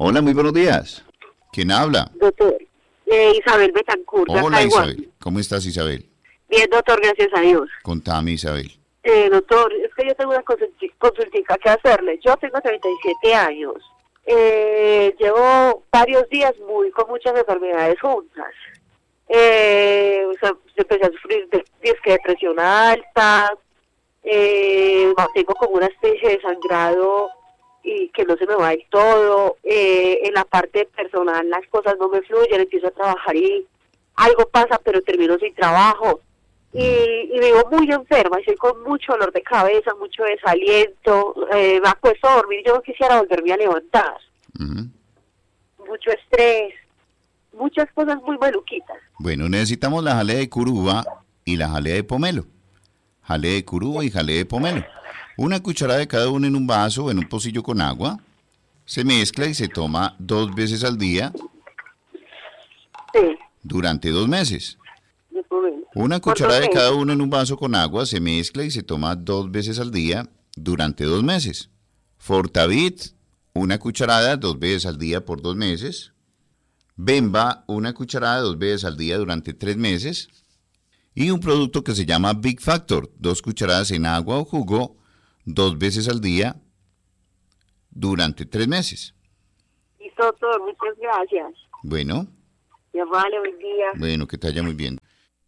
Hola, muy buenos días. ¿Quién habla? Doctor, Isabel Betancourt. Hola, Isabel. ¿Cómo estás, Isabel? Bien, doctor, gracias a Dios. Contame, Isabel. Doctor, es que yo tengo una consultica que hacerle. Yo tengo 37 años. Llevo varios días con muchas enfermedades juntas. Empecé a sufrir de presión alta. Tengo como una especie de sangrado y que no se me va del todo. En la parte personal las cosas no me fluyen, empiezo a trabajar y algo pasa, pero termino sin trabajo. Y vivo muy enferma, estoy con mucho dolor de cabeza, mucho desaliento, me acuesto a dormir, yo no quisiera volverme a levantar. Mucho estrés, muchas cosas muy maluquitas. Bueno, necesitamos la jalea de curuba y la jalea de pomelo. Jalea de curuba y jalea de pomelo. Una cucharada de cada uno en un vaso o en un pocillo con agua. Se mezcla y se toma 2 veces al día. Sí. Durante 2 meses. Una cucharada de cada uno en un vaso con agua, se mezcla y se toma 2 veces al día durante 2 meses. Fortavit, una cucharada 2 veces al día por 2 meses. Bemba, una cucharada 2 veces al día durante 3 meses. Y un producto que se llama Big Factor, 2 cucharadas en agua o jugo, 2 veces al día durante 3 meses. Listo, doctor, muchas gracias. Bueno. Ya vale, buen día. Bueno, que te vaya muy bien.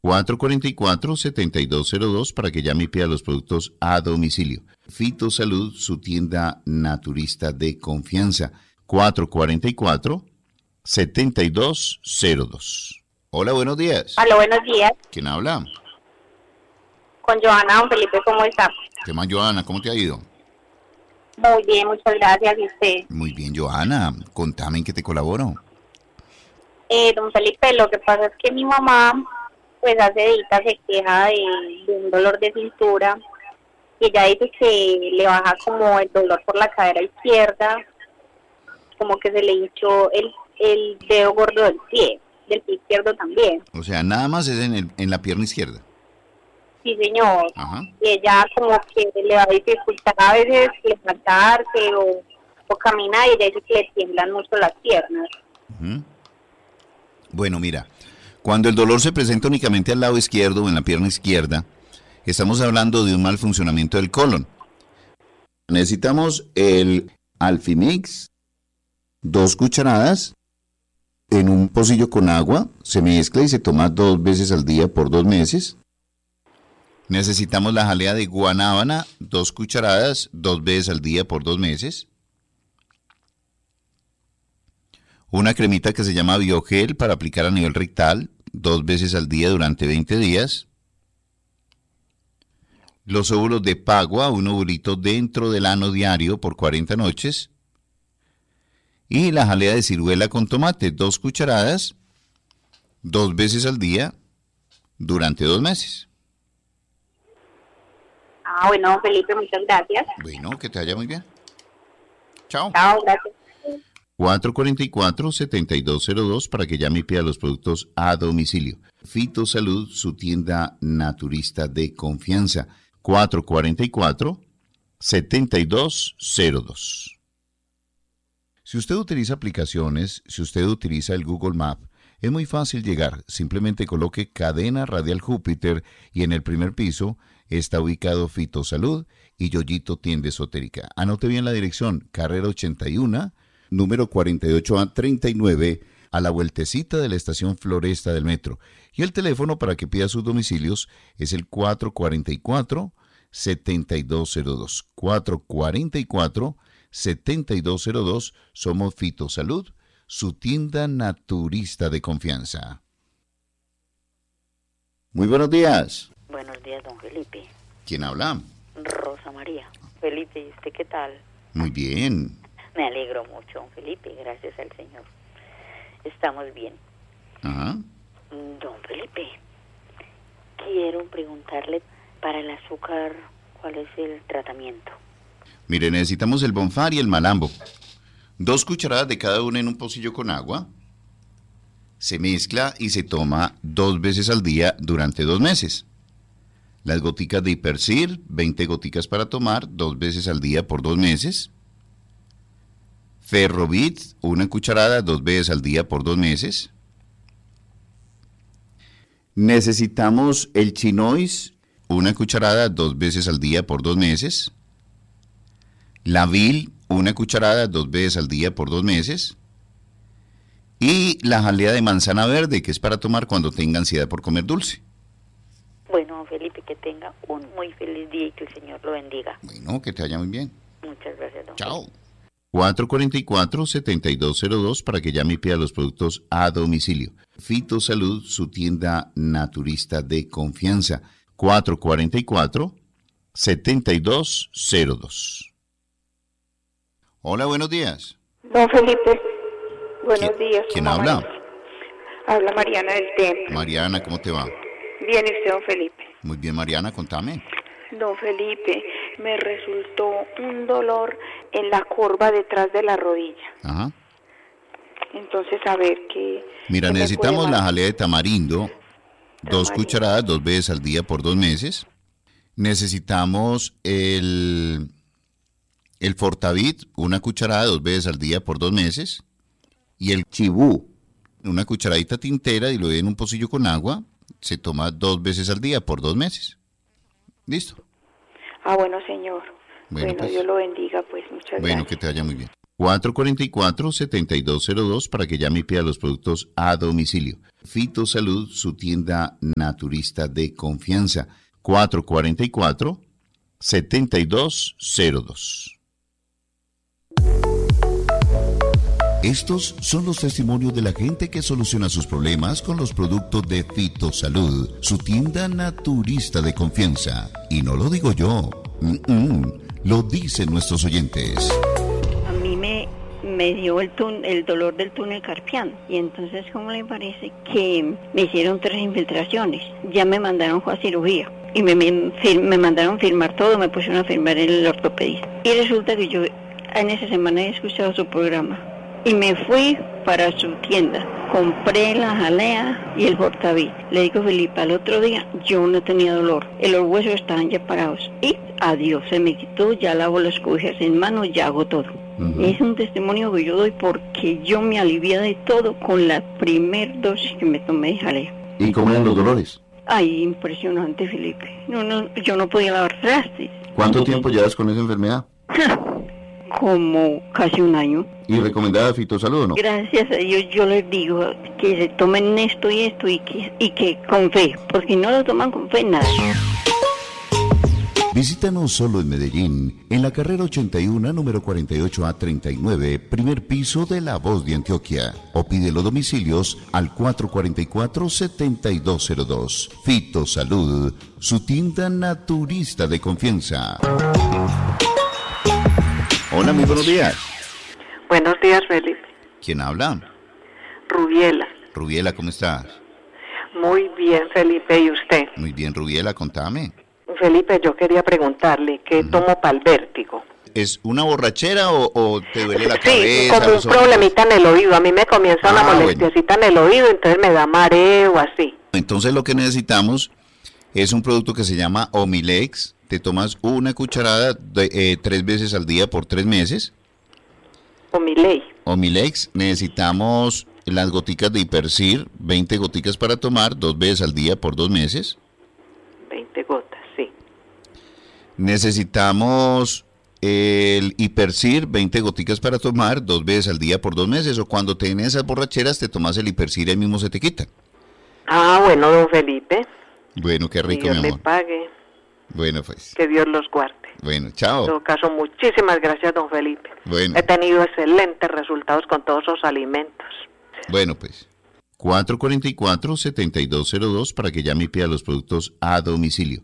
444-7202 para que llame y pida los productos a domicilio. Fitosalud, su tienda naturista de confianza. 444-7202. Hola, buenos días. Hola, buenos días. ¿Quién habla? Con Joana, don Felipe, ¿cómo está? ¿Qué más, Joana? ¿Cómo te ha ido? Muy bien, muchas gracias. ¿Y usted? Muy bien, Joana. Contame en qué te colaboro. Don Felipe, lo que pasa es que mi mamá, pues hace días se queja de un dolor de cintura y ella dice que le baja como el dolor por la cadera izquierda, como que se le hinchó el dedo gordo del pie izquierdo también. O sea, nada más es en la pierna izquierda. Sí, señor. Ajá. Y ella como que le va a dificultar a veces levantarse o caminar y ella dice que le tiemblan mucho las piernas. Bueno, mira, cuando el dolor se presenta únicamente al lado izquierdo o en la pierna izquierda, estamos hablando de un mal funcionamiento del colon. Necesitamos el Alfimix, 2 cucharadas en un pocillo con agua, se mezcla y se toma 2 veces al día por 2 meses. Necesitamos la jalea de guanábana, 2 cucharadas, 2 veces al día por 2 meses. Una cremita que se llama Biogel para aplicar a nivel rectal, 2 veces al día durante 20 días. Los óvulos de Pagua, un ovulito dentro del ano diario por 40 noches. Y la jalea de ciruela con tomate, 2 cucharadas, 2 veces al día durante 2 meses. Bueno, Felipe, muchas gracias. Bueno, que te vaya muy bien. Chao. Chao, gracias. 444-7202 para que llame y pida los productos a domicilio. Fitosalud, su tienda naturista de confianza. 444-7202. Si usted utiliza aplicaciones, si usted utiliza el Google Map, es muy fácil llegar. Simplemente coloque Cadena Radial Júpiter y en el primer piso está ubicado Fitosalud y Yoyito Tienda Esotérica. Anote bien la dirección, carrera 81, número 48A39, a la vueltecita de la estación Floresta del metro. Y el teléfono para que pida sus domicilios es el 444-7202. 444-7202. Somos Fitosalud, su tienda naturista de confianza. Muy buenos días. Buenos días, don Felipe. ¿Quién habla? Rosa María. Felipe, ¿y usted qué tal? Muy bien. Me alegro mucho, don Felipe, gracias al Señor. Estamos bien. Ajá. Don Felipe, quiero preguntarle para el azúcar, ¿cuál es el tratamiento? Mire, necesitamos el Bonfar y el Malambo. 2 cucharadas de cada una en un pocillo con agua. Se mezcla y se toma 2 veces al día durante 2 meses. Las goticas de Hipercir, 20 goticas para tomar 2 veces al día por 2 meses. Ferrovit, una cucharada 2 veces al día por 2 meses. Necesitamos el Chinois, una cucharada 2 veces al día por 2 meses. Lavil, una cucharada 2 veces al día por 2 meses. Y la jalea de manzana verde, que es para tomar cuando tenga ansiedad por comer dulce. Bueno, don Felipe, que tenga un muy feliz día y que el Señor lo bendiga. Bueno, que te vaya muy bien. Muchas gracias, don Chao. 444-7202 para que llame y pida los productos a domicilio. Fitosalud, su tienda naturista de confianza. 444-7202. Hola, buenos días. Don Felipe, buenos días. ¿Quién habla? Amanece? Habla Mariana del Templo. Mariana, ¿cómo te va? Bien, ¿y usted, don Felipe? Muy bien, Mariana, contame. Don Felipe, me resultó un dolor en la curva detrás de la rodilla. Ajá. Entonces, a ver qué... Mira, ¿qué me necesitamos puede la dar? jalea de tamarindo, 2 cucharadas 2 veces al día por 2 meses. Necesitamos el Fortavit, una cucharada 2 veces al día por 2 meses. Y el Chibú, una cucharadita tintera, y lo en un pocillo con agua. Se toma 2 veces al día por 2 meses. ¿Listo? Ah, bueno, señor. Bueno, pues. Dios lo bendiga, pues, muchas Bueno, gracias. que te vaya muy bien. 444-7202 para que llame y pida los productos a domicilio. Fitosalud, su tienda naturista de confianza. 444-7202. Estos son los testimonios de la gente que soluciona sus problemas con los productos de Fitosalud, su tienda naturista de confianza. Y no lo digo yo, lo dicen nuestros oyentes. A mí me dio el dolor del túnel carpiano y entonces, ¿cómo le parece que me hicieron 3 infiltraciones? Ya me mandaron a cirugía y me mandaron firmar todo, me pusieron a firmar el ortopedista. Y resulta que yo en esa semana he escuchado su programa y me fui para su tienda. Compré la jalea y el Fortavit. Le digo, Felipe, al otro día yo no tenía dolor. Los huesos estaban ya parados. Y adiós, se me quitó, ya lavo las cobijas en mano, ya hago todo. Es un testimonio que yo doy porque yo me alivié de todo con la primer dosis que me tomé de jalea. ¿Y cómo eran los dolores? Ay, impresionante, Felipe. Yo no podía lavar trastes. ¿Cuánto tiempo llevas con esa enfermedad? Como casi un año. ¿Y recomendada Fitosalud o no? Gracias a Dios yo les digo que se tomen esto y esto y que con fe, porque si no lo toman con fe, nada. Visítanos solo en Medellín, en la carrera 81, número 48A39, primer piso de La Voz de Antioquia. O pide los domicilios al 444-7202. Fitosalud, su tienda naturista de confianza. Hola, muy buenos días. Buenos días, Felipe. ¿Quién habla? Rubiela. Rubiela, ¿cómo estás? Muy bien, Felipe. ¿Y usted? Muy bien, Rubiela, contame. Felipe, yo quería preguntarle, ¿qué tomo para el vértigo? ¿Es una borrachera o te duele la Sí, cabeza? como un problemita en el oído. A mí me comienza una molestiacita en el oído, entonces me da mareo, así. Entonces lo que necesitamos es un producto que se llama Omilex. Te tomas una cucharada 3 veces al día por 3 meses. Omilex. Necesitamos las goticas de Hipercir, 20 goticas para tomar 2 veces al día por 2 meses. 20 gotas, sí. Necesitamos el Hipercir, 20 goticas para tomar 2 veces al día por 2 meses. O cuando tienes esas borracheras, te tomas el Hipercir y ahí mismo se te quita. Ah, bueno, don Felipe. Bueno, qué rico, Dios mi amor. le pague. Bueno, pues. Que Dios los guarde. Bueno, chao. En todo caso, muchísimas gracias, don Felipe. Bueno. He tenido excelentes resultados con todos esos alimentos. Bueno, pues. 444-7202 para que llame y pida los productos a domicilio.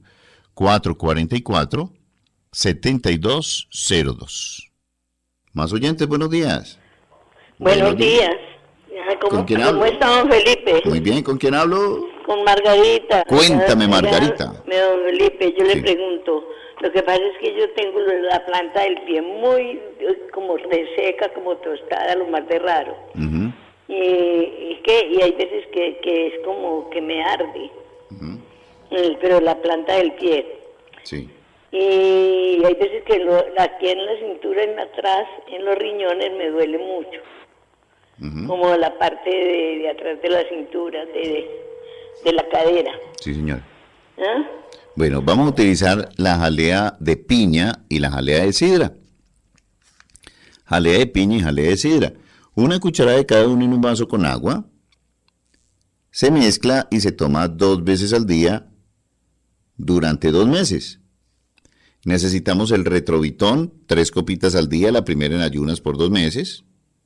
444-7202. Más oyentes, buenos días. Buenos días. ¿Con quién hablo? ¿Cómo está, don Felipe? Muy bien, ¿con quién hablo? Con Margarita. Cuéntame, Margarita. Don Felipe, yo Sí. le pregunto. Lo que pasa es que yo tengo la planta del pie muy como reseca, como tostada, lo más de raro. Ujú. Y hay veces que es como que me arde. Pero la planta del pie. Sí. Y hay veces que aquí en la cintura, en atrás, en los riñones, me duele mucho. Como la parte de atrás de la cintura, de la cadera. Sí, señor. ¿Ah? Bueno, vamos a utilizar la jalea de piña y la jalea de sidra. Jalea de piña y jalea de sidra. Una cucharada de cada uno en un vaso con agua. Se mezcla y se toma 2 veces al día durante 2 meses. Necesitamos el Retrovitón, 3 copitas al día, la primera en ayunas por 2 meses.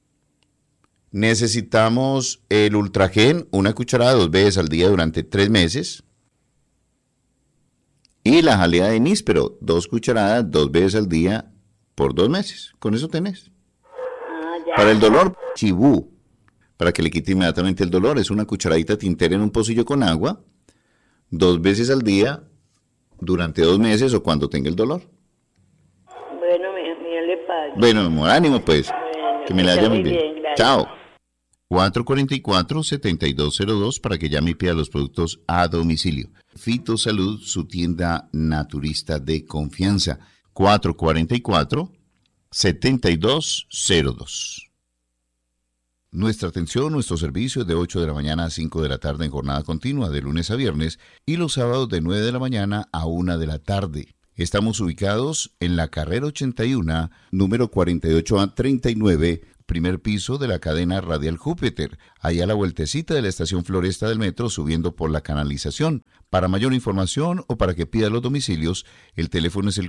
Necesitamos el Ultragen, una cucharada 2 veces al día durante 3 meses. Y la jalea de níspero, 2 cucharadas 2 veces al día por 2 meses. Con eso tenés. Para el dolor, chibú, para que le quite inmediatamente el dolor, es una cucharadita tintera en un pocillo con agua, 2 veces al día durante 2 meses o cuando tenga el dolor. Bueno, mi le pago. Bueno, amor, ánimo pues, Bueno, que me la haya muy bien. gracias. Chao. 444-7202 para que llame y pida los productos a domicilio. Fitosalud, su tienda naturista de confianza. 444-7202. Nuestra atención, nuestro servicio es de 8 de la mañana a 5 de la tarde en jornada continua, de lunes a viernes, y los sábados de 9 de la mañana a 1 de la tarde. Estamos ubicados en la carrera 81, número 48A39, primer piso de la cadena Radial Júpiter, allá a la vueltecita de la estación Floresta del metro, subiendo por la canalización. Para mayor información o para que pida los domicilios, el teléfono es el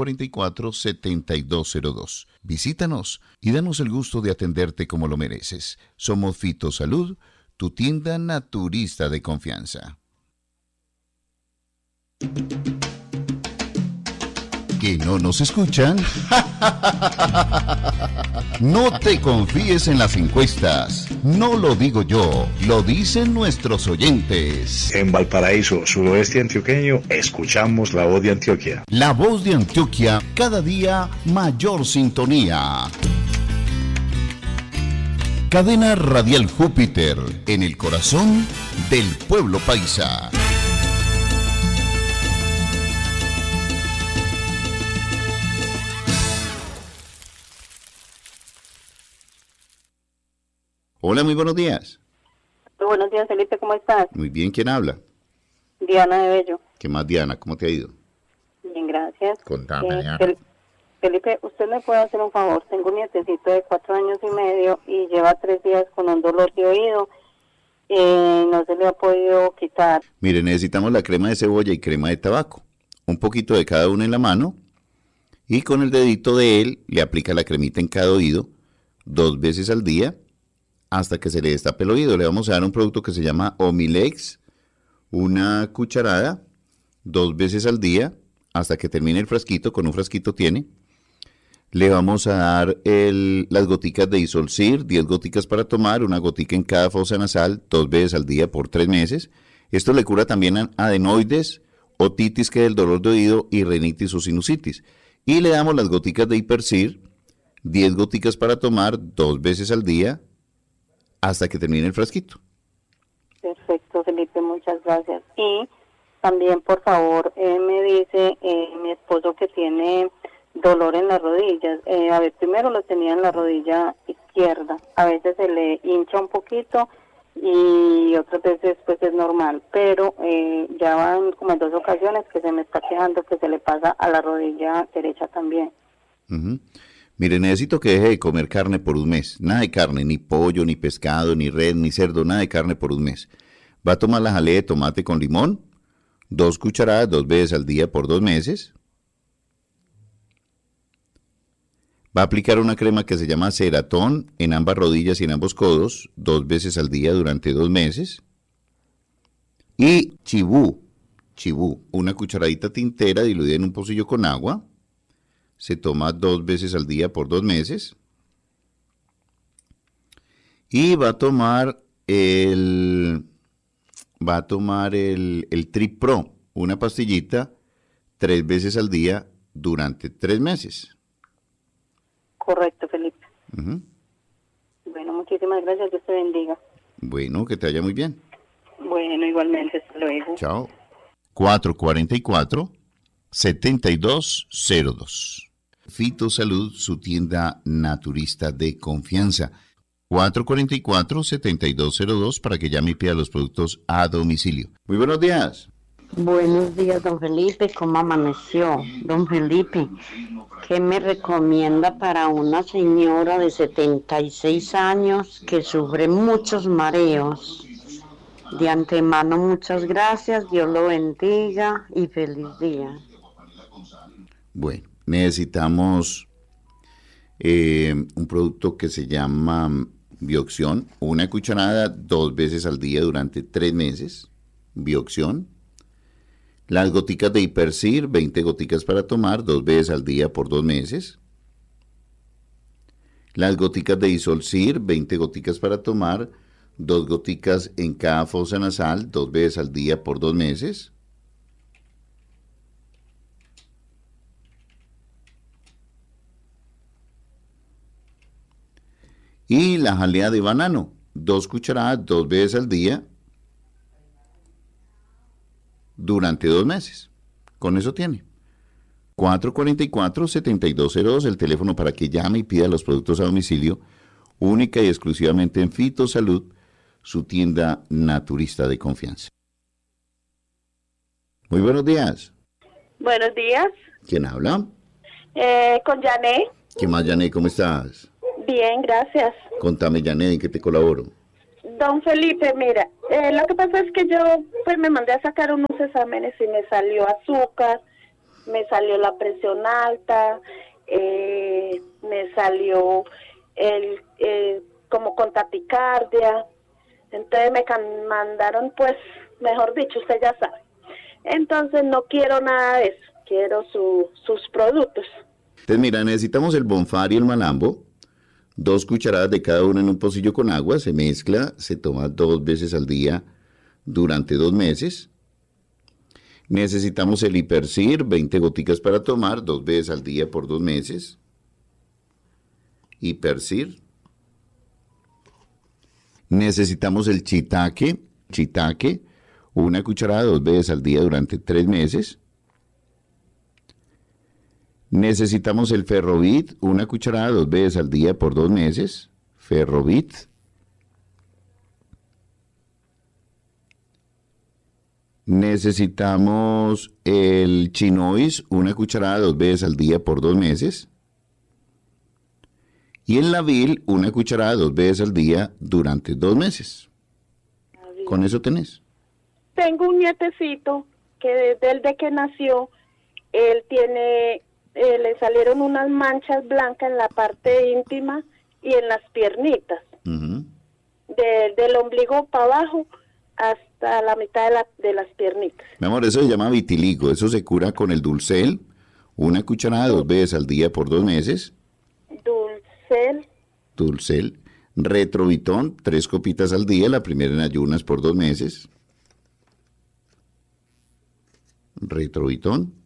444-7202. Visítanos y danos el gusto de atenderte como lo mereces. Somos Fitosalud, tu tienda naturista de confianza. ¿Que no nos escuchan? No te confíes en las encuestas. No lo digo yo, lo dicen nuestros oyentes. En Valparaíso, suroeste antioqueño, escuchamos La Voz de Antioquia. La Voz de Antioquia, cada día mayor sintonía. Cadena Radial Júpiter, en el corazón del pueblo paisa. Hola, muy buenos días. Buenos días, Felipe, ¿cómo estás? Muy bien, ¿quién habla? Diana de Bello. ¿Qué más, Diana? ¿Cómo te ha ido? Bien, gracias. Contame, Diana. Felipe, ¿usted me puede hacer un favor? Tengo un nietecito de 4 años y medio y lleva 3 días con un dolor de oído. No se le ha podido quitar. Mire, necesitamos la crema de cebolla y crema de tabaco. Un poquito de cada uno en la mano. Y con el dedito de él le aplica la cremita en cada oído 2 veces al día, hasta que se le destape el oído. Le vamos a dar un producto que se llama Omilex, una cucharada, 2 veces al día, hasta que termine el frasquito. Con un frasquito tiene. Le vamos a dar las goticas de Isolcir, 10 goticas para tomar, una gotica en cada fosa nasal, 2 veces al día por 3 meses. Esto le cura también adenoides, otitis, que es el dolor de oído, y rinitis o sinusitis. Y le damos las goticas de Hipercir, 10 goticas para tomar, 2 veces al día, hasta que termine el frasquito. Perfecto, Felipe, muchas gracias. Y también, por favor, me dice mi esposo que tiene dolor en las rodillas. A ver, primero lo tenía en la rodilla izquierda. A veces se le hincha un poquito y otras veces pues es normal. Pero ya van como en 2 ocasiones que se me está quejando que se le pasa a la rodilla derecha también. Uh-huh. Mire, necesito que deje de comer carne por un mes. Nada de carne, ni pollo, ni pescado, ni res, ni cerdo, nada de carne por un mes. Va a tomar la jalea de tomate con limón, 2 cucharadas 2 veces al día por 2 meses. Va a aplicar una crema que se llama Ceratón en ambas rodillas y en ambos codos, 2 veces al día durante 2 meses. Y chibú, una cucharadita tintera diluida en un pocillo con agua. Se toma 2 veces al día por 2 meses. Y va a tomar el Trip Pro, una pastillita, 3 veces al día durante 3 meses. Correcto, Felipe. Uh-huh. Bueno, muchísimas gracias, Dios te bendiga. Bueno, que te vaya muy bien. Bueno, igualmente, hasta luego. Chao. 444 7202. Fitosalud, su tienda naturista de confianza. 444-7202 para que llame y pida los productos a domicilio. Muy buenos días. Buenos días, don Felipe. ¿Cómo amaneció? Don Felipe, ¿qué me recomienda para una señora de 76 años que sufre muchos mareos? De antemano, muchas gracias. Dios lo bendiga y feliz día. Bueno, necesitamos un producto que se llama Bioxión, una cucharada 2 veces al día durante 3 meses. Bioxión. Las goticas de Hipercir, 20 goticas para tomar 2 veces al día por 2 meses. Las goticas de Isolcir, 20 goticas para tomar 2 goticas en cada fosa nasal 2 veces al día por 2 meses. Y la jalea de banano, 2 cucharadas 2 veces al día durante 2 meses. Con eso tiene. 444-7202, el teléfono para que llame y pida los productos a domicilio, única y exclusivamente en Fitosalud, su tienda naturista de confianza. Muy buenos días. Buenos días. ¿Quién habla? Con Janet. ¿Qué más, Janet? ¿Cómo estás? Bien, gracias. Contame, Janet, ¿en qué te colaboro? Don Felipe, mira, lo que pasa es que yo pues me mandé a sacar unos exámenes y me salió azúcar, me salió la presión alta, me salió como con taquicardia. Entonces me mandaron, pues, mejor dicho, usted ya sabe. Entonces no quiero nada de eso, quiero sus productos. Entonces mira, necesitamos el Bonfar y el Malambo, 2 cucharadas de cada uno en un pocillo con agua, se mezcla, se toma 2 veces al día durante 2 meses. Necesitamos el Hipercir, 20 goticas para tomar 2 veces al día por 2 meses. Hipercir. Necesitamos el Chitaque, una cucharada 2 veces al día durante 3 meses. Necesitamos el Ferrovit, una cucharada 2 veces al día por 2 meses. Ferrovit. Necesitamos el Chinois, una cucharada 2 veces al día por 2 meses. Y el Lavil, una cucharada 2 veces al día durante 2 meses. ¿Con eso tenés? Tengo un nietecito que desde que nació, él tiene, le salieron unas manchas blancas en la parte íntima y en las piernitas. Uh-huh. Del ombligo para abajo hasta la mitad de las piernitas. Mi amor, eso se llama vitiligo. Eso se cura con el Dulcel, una cucharada 2 veces al día por 2 meses. Dulcel. Retrovitón, 3 copitas al día, la primera en ayunas por 2 meses. Retrovitón.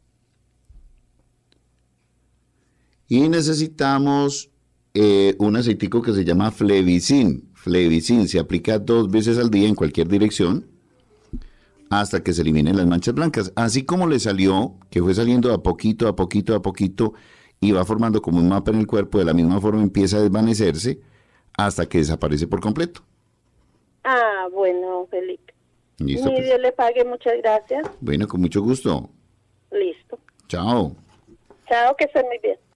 Y necesitamos un aceitico que se llama Flevicin. Flevicin se aplica 2 veces al día en cualquier dirección hasta que se eliminen las manchas blancas. Así como le salió, que fue saliendo a poquito, y va formando como un mapa en el cuerpo, de la misma forma empieza a desvanecerse hasta que desaparece por completo. Ah, bueno, Felipe. Listo, pues. Dios le pague, muchas gracias. Bueno, con mucho gusto. Listo. Chao. Chao, que estés muy bien.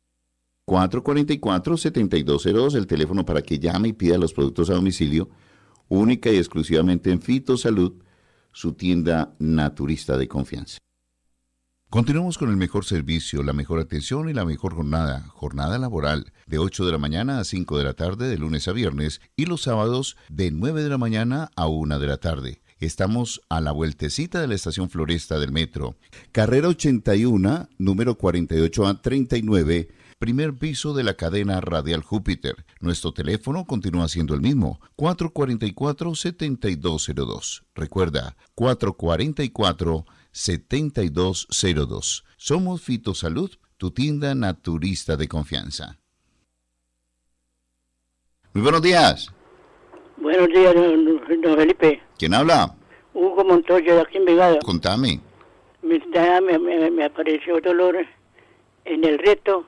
444-7202, el teléfono para que llame y pida los productos a domicilio, única y exclusivamente en Fitosalud, su tienda naturista de confianza. Continuamos con el mejor servicio, la mejor atención y la mejor jornada laboral, de 8 de la mañana a 5 de la tarde, de lunes a viernes, y los sábados de 9 de la mañana a 1 de la tarde. Estamos a la vueltecita de la estación Floresta del Metro. Carrera 81, número 48A39, primer piso de la cadena Radial Júpiter. Nuestro teléfono continúa siendo el mismo, 444-7202. Recuerda, 444-7202. Somos Fitosalud, tu tienda naturista de confianza. Muy buenos días. Buenos días, don Felipe. ¿Quién habla? Hugo Montoya, de aquí en Vigada. Contame. me apareció dolor en el recto,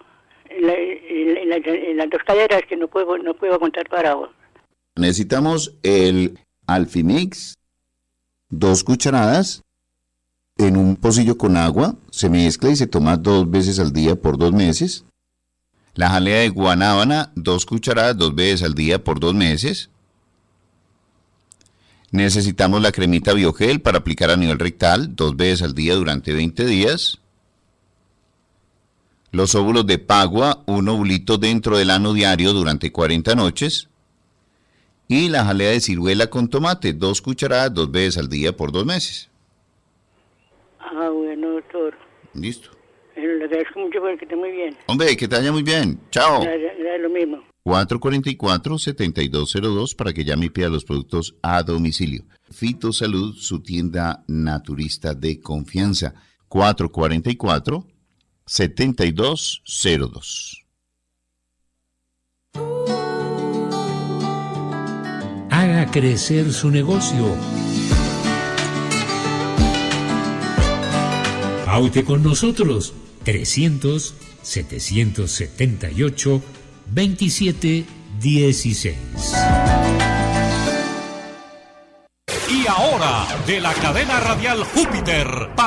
en las dos caderas, que no puedo aguantar parado. Necesitamos el Alfimix, 2 cucharadas en un pocillo con agua, se mezcla y se toma 2 veces al día por 2 meses. La jalea de guanábana, 2 cucharadas 2 veces al día por 2 meses. Necesitamos la cremita Biogel para aplicar a nivel rectal 2 veces al día durante 20 días. Los óvulos de pagua, 1 ovulito dentro del ano diario durante 40 noches. Y la jalea de ciruela con tomate, 2 cucharadas 2 veces al día por 2 meses. Ah, bueno, doctor. Listo. Le agradezco mucho porque esté muy bien. Hombre, que te vaya muy bien. Chao. Lo mismo. 444-7202 para que llame y pida los productos a domicilio. Fitosalud, su tienda naturista de confianza. 444-7202. Haga crecer su negocio. Paute con nosotros. 300-778-2716. Y ahora, de la cadena radial Júpiter.